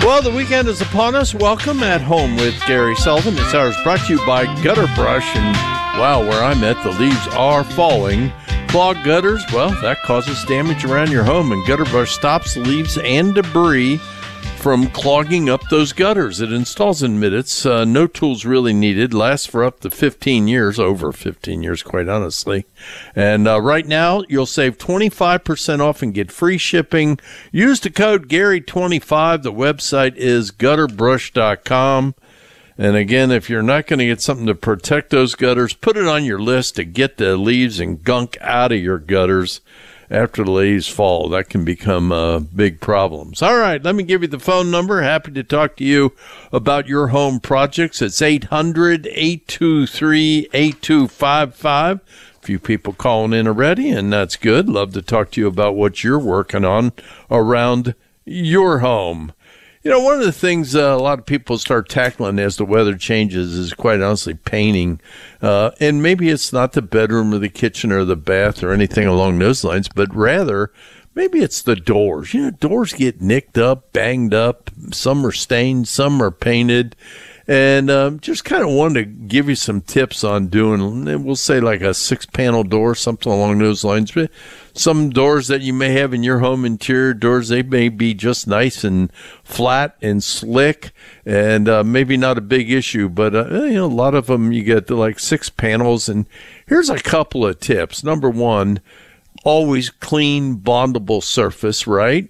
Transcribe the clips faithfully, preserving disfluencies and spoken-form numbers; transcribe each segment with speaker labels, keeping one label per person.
Speaker 1: Well, the weekend is upon us. Welcome at Home with Gary Sullivan. This hour is brought to you by Gutter Brush. And wow, where I'm at, the leaves are falling. Clogged gutters, well, that causes damage around your home. And Gutter Brush stops leaves and debris from clogging up those gutters. It installs in minutes. Uh, no tools really needed. Lasts for up to fifteen years, over fifteen years, quite honestly. And uh, right now, you'll save twenty-five percent off and get free shipping. Use the code Gary twenty-five. The website is gutter brush dot com. And again, if you're not going to get something to protect those gutters, put it on your list to get the leaves and gunk out of your gutters. After the leaves fall, that can become uh, big problems. All right, let me give you the phone number. Happy to talk to you about your home projects. It's eight hundred, eight two three, eight two five five. A few people calling in already, and that's good. Love to talk to you about what you're working on around your home. You know, one of the things uh, a lot of people start tackling as the weather changes is, quite honestly, painting. Uh, and maybe it's not the bedroom or the kitchen or the bath or anything along those lines, but rather maybe it's the doors. You know, doors get nicked up, banged up. Some are stained, some are painted. And um, just kind of wanted to give you some tips on doing, we'll say like a six-panel door, something along those lines. But some doors that you may have in your home interior doors, they may be just nice and flat and slick and uh, maybe not a big issue. But, uh, you know, a lot of them you get to like six panels. And here's a couple of tips. Number one, always clean, bondable surface, right?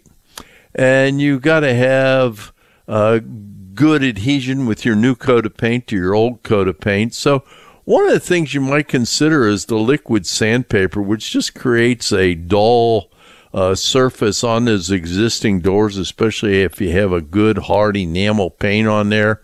Speaker 1: And you got to have uh good adhesion with your new coat of paint to your old coat of paint. So one of the things you might consider is the liquid sandpaper, which just creates a dull uh, surface on those existing doors, especially if you have a good hard enamel paint on there.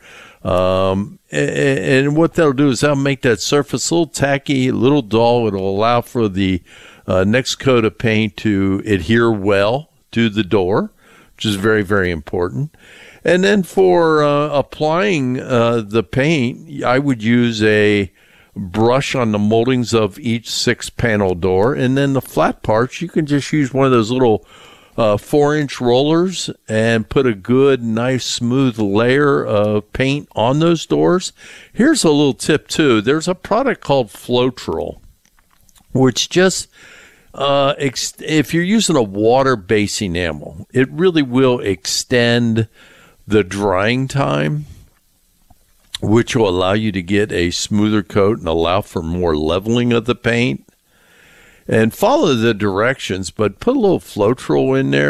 Speaker 1: Um, and, and what that'll do is that'll make that surface a little tacky, a little dull. It'll allow for the uh, next coat of paint to adhere well to the door, which is very, very important. And then for uh, applying uh, the paint, I would use a brush on the moldings of each six-panel door. And then the flat parts, you can just use one of those little uh, four-inch rollers and put a good, nice, smooth layer of paint on those doors. Here's a little tip, too. There's a product called Floetrol, which just... Uh, ex- if you're using a water-based enamel, it really will extend the drying time, which will allow you to get a smoother coat and allow for more leveling of the paint. And follow the directions, but put a little Floetrol in there.